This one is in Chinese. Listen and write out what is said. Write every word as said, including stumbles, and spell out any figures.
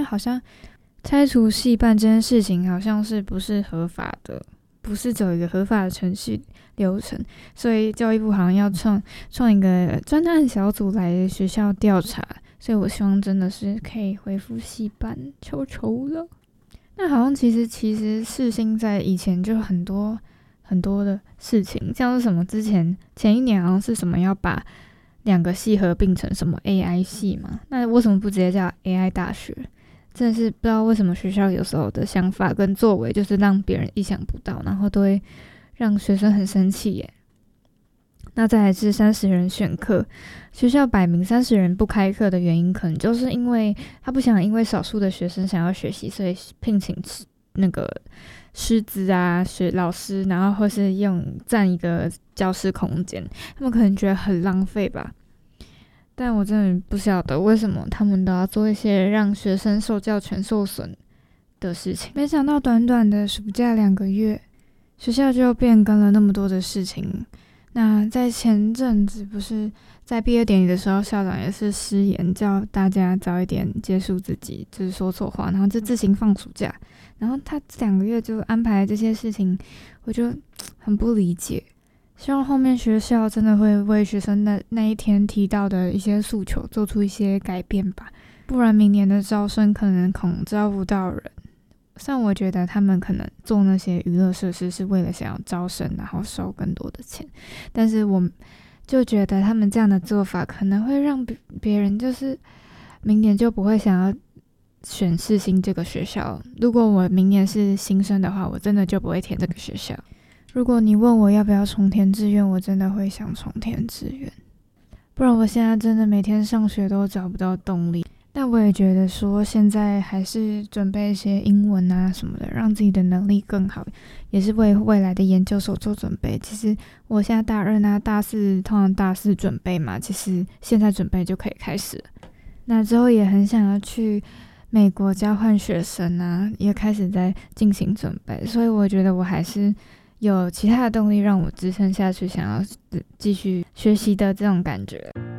好像拆除系办这件事情好像是不是合法的，不是走一个合法的程序流程，所以教育部好像要创创一个专案小组来学校调查，所以我希望真的是可以恢复系办，求求了。那好像其实其实世新在以前就很多很多的事情，像是什么之前前一年好像是什么要把两个系合并成什么 A I 系嘛，那为什么不直接叫 A I 大学？真的是不知道为什么学校有时候的想法跟作为就是让别人意想不到，然后都会让学生很生气耶。那再来是三十人选课，学校摆明三十人不开课的原因，可能就是因为他不想因为少数的学生想要学习，所以聘请那个师资啊、学老师，然后或是用占一个教室空间，他们可能觉得很浪费吧。但我真的不晓得为什么他们都要做一些让学生受教权受损的事情。没想到短短的暑假两个月，学校就变更了那么多的事情。那在前阵子不是在毕业典礼的时候，校长也是失言叫大家早一点结束自己，就是说错话，然后就自行放暑假。然后他这两个月就安排这些事情，我就很不理解。希望后面学校真的会为学生的那一天提到的一些诉求做出一些改变吧，不然明年的招生可能恐招不到人。像我觉得他们可能做那些娱乐设施是为了想要招生，然后收更多的钱，但是我就觉得他们这样的做法可能会让别人就是明年就不会想要选世新这个学校。如果我明年是新生的话，我真的就不会填这个学校。如果你问我要不要重填志愿，我真的会想重填志愿，不然我现在真的每天上学都找不到动力。但我也觉得说现在还是准备一些英文啊什么的，让自己的能力更好，也是为未来的研究所做准备。其实我现在大二啊大四通常大四准备嘛，其实现在准备就可以开始了。那之后也很想要去美国交换学生啊，也开始在进行准备，所以我觉得我还是有其他的动力让我支撑下去，想要继续学习的这种感觉。